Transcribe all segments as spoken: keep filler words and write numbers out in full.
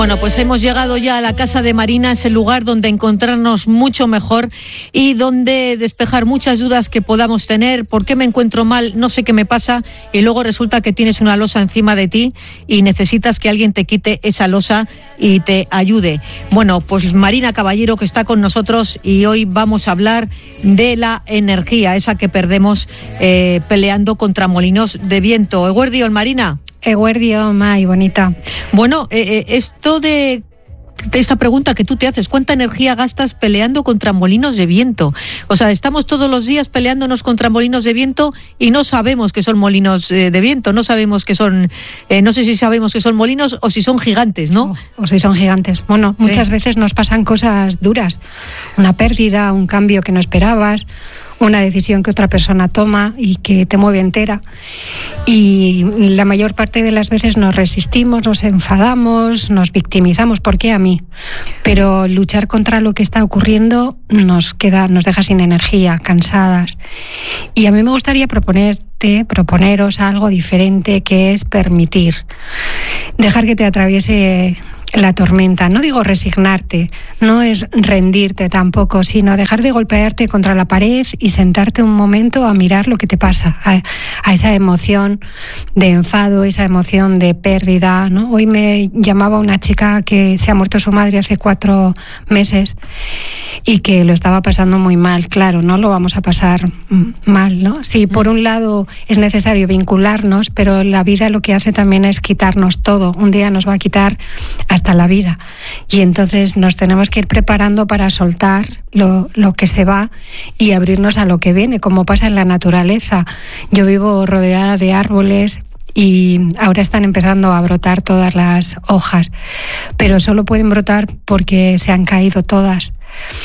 Bueno, pues hemos llegado ya a la casa de Marina, es el lugar donde encontrarnos mucho mejor y donde despejar muchas dudas que podamos tener. ¿Por qué me encuentro mal? No sé qué me pasa. Y luego resulta que tienes una losa encima de ti y necesitas que alguien te quite esa losa y te ayude. Bueno, pues Marina Caballero, que está con nosotros, y hoy vamos a hablar de la energía, esa que perdemos eh, peleando contra molinos de viento. Eguerdiol, Marina. Eguerdio, Mai, bonita. Bueno, eh, eh, esto de, de esta pregunta que tú te haces, ¿cuánta energía gastas peleando contra molinos de viento? O sea, estamos todos los días peleándonos contra molinos de viento y no sabemos que son molinos eh, de viento, no sabemos que son, eh, no sé si sabemos que son molinos o si son gigantes, ¿no? O, o si son gigantes. Bueno, sí. Muchas veces nos pasan cosas duras, una pérdida, un cambio que no esperabas, una decisión que otra persona toma y que te mueve entera. Y la mayor parte de las veces nos resistimos, nos enfadamos, nos victimizamos. ¿Por qué a mí? Pero luchar contra lo que está ocurriendo nos queda, nos deja sin energía, cansadas. Y a mí me gustaría proponerte, proponeros algo diferente, que es permitir. Dejar que te atraviese la tormenta. No digo resignarte, no es rendirte tampoco, sino dejar de golpearte contra la pared y sentarte un momento a mirar lo que te pasa, a, a esa emoción de enfado, esa emoción de pérdida, ¿no? Hoy me llamaba una chica que se ha muerto su madre hace cuatro meses y que lo estaba pasando muy mal. Claro, no lo vamos a pasar mal, ¿no? Sí, por un lado es necesario vincularnos, pero la vida lo que hace también es quitarnos todo. Un día nos va a quitar hasta hasta la vida, y entonces nos tenemos que ir preparando para soltar lo, lo que se va y abrirnos a lo que viene, como pasa en la naturaleza. Yo vivo rodeada de árboles y ahora están empezando a brotar todas las hojas, pero solo pueden brotar porque se han caído todas.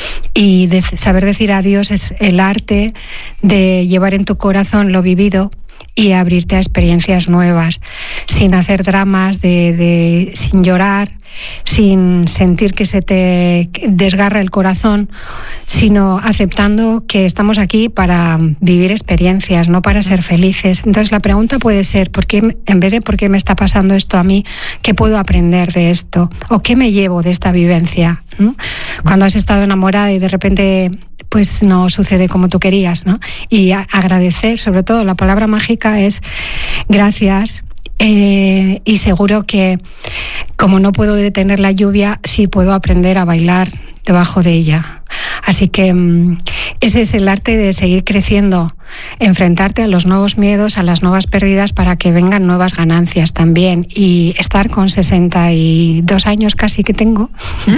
Y de saber decir adiós es el arte de llevar en tu corazón lo vivido y abrirte a experiencias nuevas, sin hacer dramas, de, de, sin llorar, sin sentir que se te desgarra el corazón, sino aceptando que estamos aquí para vivir experiencias, no para ser felices. Entonces la pregunta puede ser, ¿por qué, en vez de por qué me está pasando esto a mí, qué puedo aprender de esto? ¿O qué me llevo de esta vivencia? ¿No? Cuando has estado enamorada y de repente pues no sucede como tú querías, ¿no? Y a- agradecer, sobre todo la palabra mágica es gracias. Eh, y seguro que como no puedo detener la lluvia, sí puedo aprender a bailar debajo de ella. Así que um, ese es el arte de seguir creciendo, enfrentarte a los nuevos miedos, a las nuevas pérdidas, para que vengan nuevas ganancias también. Y estar con sesenta y dos años casi que tengo,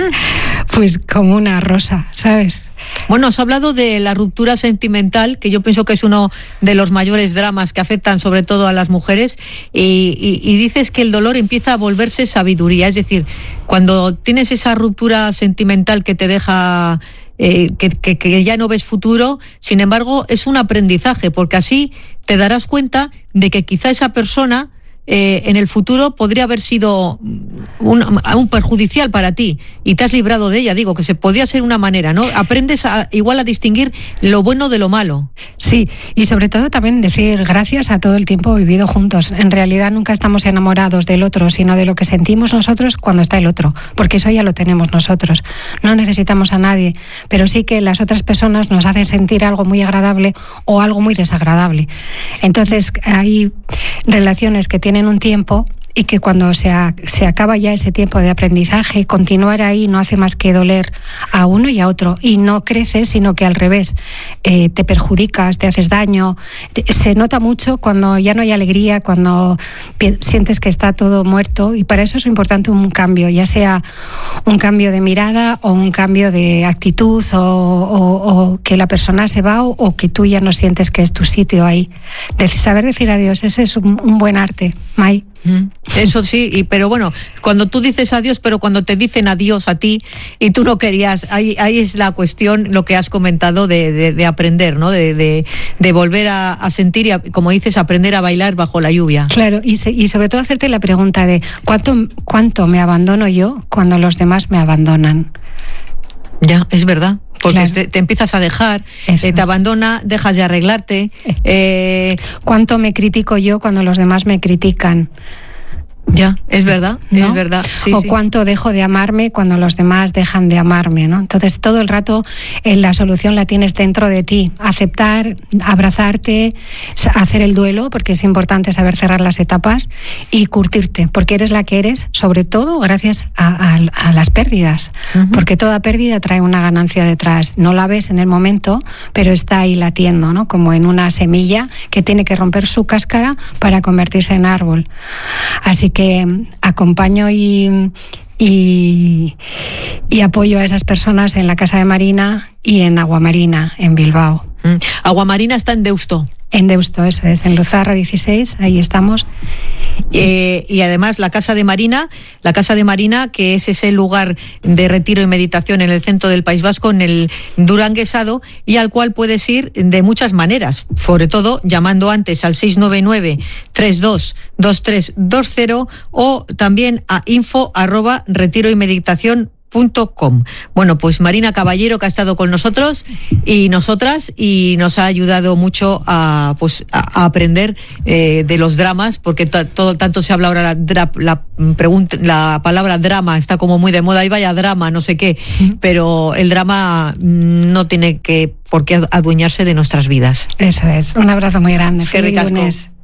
pues como una rosa, ¿sabes? Bueno, has hablado de la ruptura sentimental, que yo pienso que es uno de los mayores dramas que afectan sobre todo a las mujeres, y, y, y dices que el dolor empieza a volverse sabiduría. Es decir, cuando tienes esa ruptura sentimental que te deja eh, que, que, que ya no ves futuro, sin embargo es un aprendizaje, porque así te darás cuenta de que quizá esa persona Eh, en el futuro podría haber sido un, un perjudicial para ti y te has librado de ella. Digo, que se podría ser una manera, ¿no? Aprendes a, igual a distinguir lo bueno de lo malo. Sí, y sobre todo también decir gracias a todo el tiempo vivido juntos. En realidad nunca estamos enamorados del otro, sino de lo que sentimos nosotros cuando está el otro, porque eso ya lo tenemos nosotros. No necesitamos a nadie, pero sí que las otras personas nos hacen sentir algo muy agradable o algo muy desagradable. Entonces hay relaciones que tienen un tiempo y que cuando se, a, se acaba ya ese tiempo de aprendizaje, continuar ahí no hace más que doler a uno y a otro, y no creces, sino que al revés, eh, te perjudicas, te haces daño. Te, se nota mucho cuando ya no hay alegría, cuando pi- sientes que está todo muerto, y para eso es importante un cambio, ya sea un cambio de mirada o un cambio de actitud, o, o, o que la persona se va, o, o que tú ya no sientes que es tu sitio ahí. De saber decir adiós, ese es un, un buen arte, Mai. Eso sí, y, pero bueno, cuando tú dices adiós, pero cuando te dicen adiós a ti y tú no querías, ahí, ahí es la cuestión, lo que has comentado de, de, de aprender, ¿no? De, de, de volver a, a sentir y, a, como dices, aprender a bailar bajo la lluvia. Claro, y, se, y sobre todo hacerte la pregunta de ¿cuánto, cuánto me abandono yo cuando los demás me abandonan? Ya, es verdad. Porque Claro. te, te empiezas a dejar, eh, te es. abandona, dejas de arreglarte. Eh, ¿Cuánto me critico yo cuando los demás me critican? Ya, es verdad, ¿no? es verdad. Sí, o sí. cuánto dejo de amarme cuando los demás dejan de amarme, ¿no? Entonces todo el rato eh, la solución la tienes dentro de ti. Aceptar, abrazarte, hacer el duelo, porque es importante saber cerrar las etapas, y curtirte, porque eres la que eres, sobre todo gracias a, a, a las pérdidas. Uh-huh. Porque toda pérdida trae una ganancia detrás. No la ves en el momento, pero está ahí latiendo, ¿no? Como en una semilla que tiene que romper su cáscara para convertirse en árbol. Así que que acompaño y, y, y apoyo a esas personas en la Casa de Marina y en Aguamarina, en Bilbao. Mm. Aguamarina está en Deusto. En Deusto, eso es, en Luzarra dieciséis, ahí estamos. Eh, y además la Casa de Marina, la Casa de Marina, que es ese lugar de retiro y meditación en el centro del País Vasco, en el Duranguesado, y al cual puedes ir de muchas maneras, sobre todo llamando antes al seis nueve nueve, tres dos dos tres dos cero o también a info arroba retiro y meditación punto com. Bueno, pues Marina Caballero, que ha estado con nosotros y nosotras, y nos ha ayudado mucho a, pues, a, a aprender eh, de los dramas, porque t- todo tanto se habla ahora, la, dra- la, pregunta, la palabra drama está como muy de moda, y vaya drama, no sé qué, sí. Pero el drama no tiene que por qué adueñarse de nuestras vidas. Eso es, un abrazo muy grande. Feliz lunes.